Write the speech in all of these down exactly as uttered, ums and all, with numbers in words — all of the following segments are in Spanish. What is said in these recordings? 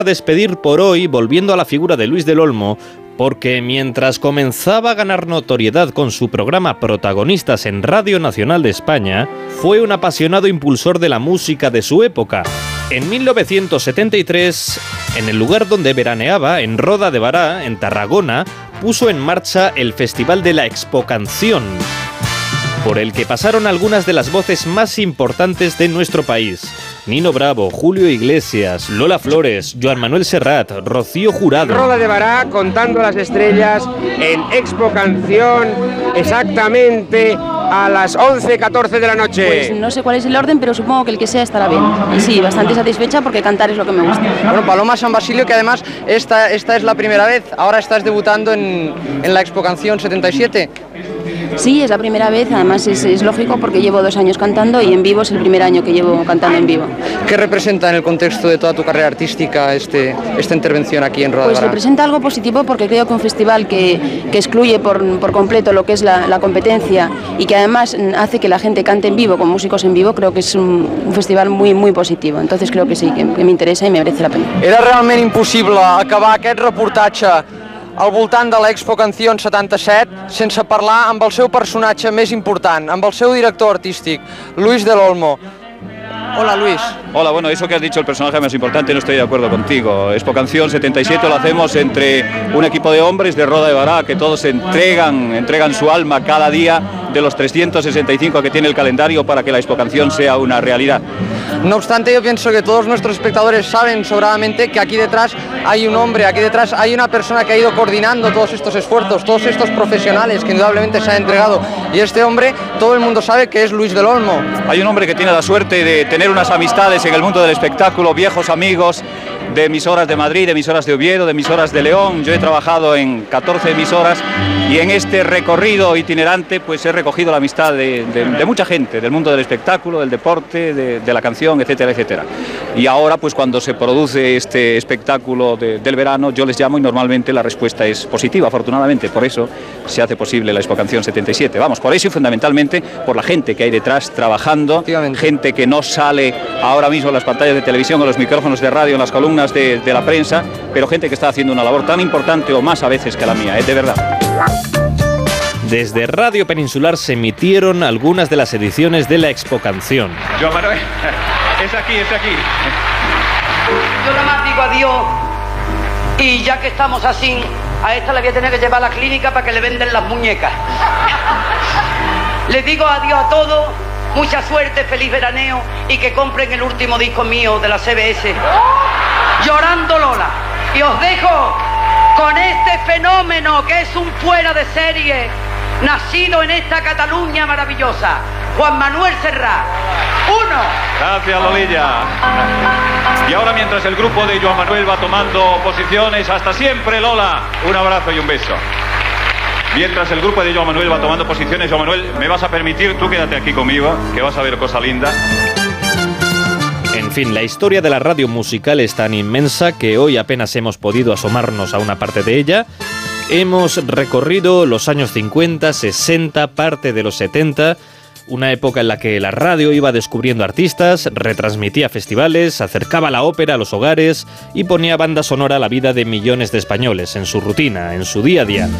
despedir por hoy volviendo a la figura de Luis del Olmo, porque mientras comenzaba a ganar notoriedad con su programa Protagonistas en Radio Nacional de España, fue un apasionado impulsor de la música de su época. En mil novecientos setenta y tres, en el lugar donde veraneaba, en Roda de Bará, en Tarragona, puso en marcha el Festival de la Expocanción, por el que pasaron algunas de las voces más importantes de nuestro país. Nino Bravo, Julio Iglesias, Lola Flores, Joan Manuel Serrat, Rocío Jurado. Roda de Bará, contando las estrellas, en Expocanción, exactamente a las once catorce de la noche. Pues no sé cuál es el orden, pero supongo que el que sea estará bien. Y sí, bastante satisfecha porque cantar es lo que me gusta. Bueno, Paloma San Basilio, que además esta, esta es la primera vez, ahora estás debutando en, en la Expocanción setenta y siete. Sí, es la primera vez, además es, es lógico porque llevo dos años cantando y en vivo es el primer año que llevo cantando en vivo. ¿Qué representa en el contexto de toda tu carrera artística este, esta intervención aquí en Roda de Pues Bará? representa algo positivo porque creo que un festival que, que excluye por, por completo lo que es la, la competencia y que además hace que la gente cante en vivo con músicos en vivo, creo que es un, un festival muy, muy positivo. Entonces creo que sí, que, que me interesa y me merece la pena. Era realment impossible acabar aquest reportatge al voltant de l'Expocanción setanta set sense parlar amb el seu personatge més important, amb el seu director artístic, Luis del Olmo. Hola, Luis. Hola, bueno, eso que has dicho, el personaje más importante, no estoy de acuerdo contigo. Expocanción setenta y siete lo hacemos entre un equipo de hombres de Roda de Bará que todos entregan, entregan su alma cada día de los trescientos sesenta y cinco que tiene el calendario para que la Expocanción sea una realidad. No obstante, yo pienso que todos nuestros espectadores saben sobradamente que aquí detrás hay un hombre, aquí detrás hay una persona que ha ido coordinando todos estos esfuerzos, todos estos profesionales que indudablemente se han entregado. Y este hombre, todo el mundo sabe que es Luis del Olmo. Hay un hombre que tiene la suerte de tener unas amistades en el mundo del espectáculo, viejos amigos de emisoras de Madrid, de emisoras de Oviedo, de emisoras de León. Yo he trabajado en catorce emisoras y en este recorrido itinerante pues he recogido la amistad de, de, de mucha gente, del mundo del espectáculo, del deporte, de, de la canción, etcétera, etcétera. Y ahora pues cuando se produce este espectáculo de, del verano, yo les llamo y normalmente la respuesta es positiva, afortunadamente. Por eso se hace posible la Expocanción setenta y siete. Vamos, por eso y fundamentalmente por la gente que hay detrás trabajando, gente que no sale ahora mismo en las pantallas de televisión, en los micrófonos de radio, en las columnas De, de la prensa, pero gente que está haciendo una labor tan importante o más a veces que la mía, ¿eh? De verdad. Desde Radio Peninsular se emitieron algunas de las ediciones de la Expocanción. Joan Manuel, es aquí, es aquí. Yo nada más digo adiós y ya que estamos así, a esta le voy a tener que llevar a la clínica para que le venden las muñecas. Les digo adiós a todos. Mucha suerte, feliz veraneo y que compren el último disco mío de la C B S, Llorando Lola. Y os dejo con este fenómeno que es un fuera de serie, nacido en esta Cataluña maravillosa, Juan Manuel Serrat. Uno. Gracias, Lolilla. Y ahora mientras el grupo de Joan Manuel va tomando posiciones, hasta siempre, Lola. Un abrazo y un beso. Mientras el grupo de Joan Manuel va tomando posiciones, Joan Manuel, me vas a permitir, tú quédate aquí conmigo, que vas a ver cosa linda. En fin, la historia de la radio musical es tan inmensa que hoy apenas hemos podido asomarnos a una parte de ella. Hemos recorrido los años cincuenta, sesenta, parte de los setenta, una época en la que la radio iba descubriendo artistas, retransmitía festivales, acercaba la ópera a los hogares y ponía banda sonora a la vida de millones de españoles, en su rutina, en su día a día.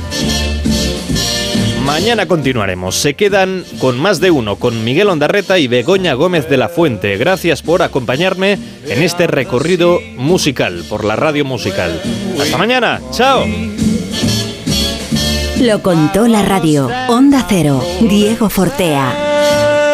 Mañana continuaremos. Se quedan con Más de Uno, con Miguel Ondarreta y Begoña Gómez de la Fuente. Gracias por acompañarme en este recorrido musical por la radio musical. Hasta mañana. Chao. Lo contó la radio. Onda Cero. Diego Fortea.